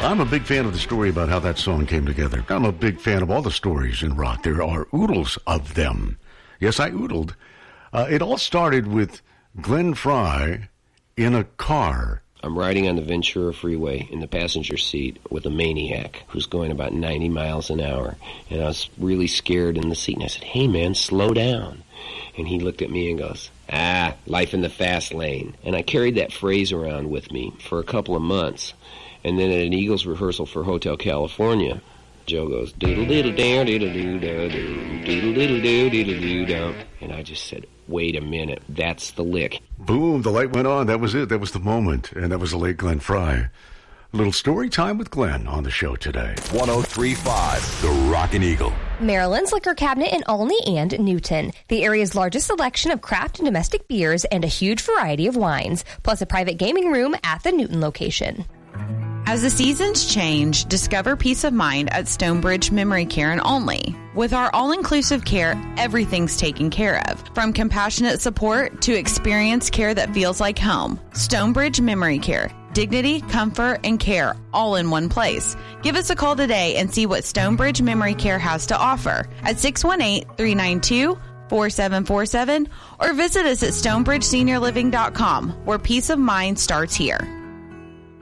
I'm a big fan of the story about how that song came together. I'm a big fan of all the stories in rock. There are oodles of them. Yes, I oodled. It all started with Glenn Frey in a car. I'm riding on the Ventura Freeway in the passenger seat with a maniac who's going about 90 miles an hour. And I was really scared in the seat. And I said, hey, man, slow down. And he looked at me and goes, life in the fast lane. And I carried that phrase around with me for a couple of months. And then at an Eagles rehearsal for Hotel California, Joe goes, doodle-diddle-down, doodle-doo-doo-doo, doodle-diddle-doo-doodle-doo-down. And I just said, wait a minute, that's the lick. Boom, the light went on. That was it. That was the moment. And that was the late Glenn Frey. A little story time with Glenn on the show today. 103.5, The Rockin' Eagle. Maryland's Liquor Cabinet in Olney and Newton. The area's largest selection of craft and domestic beers and a huge variety of wines, plus a private gaming room at the Newton location. As the seasons change, discover peace of mind at Stonebridge Memory Care in Olney. With our all-inclusive care, everything's taken care of. From compassionate support to experienced care that feels like home. Stonebridge Memory Care. Dignity, comfort, and care all in one place. Give us a call today and see what Stonebridge Memory Care has to offer at 618-392-4747 or visit us at stonebridgeseniorliving.com, where peace of mind starts here.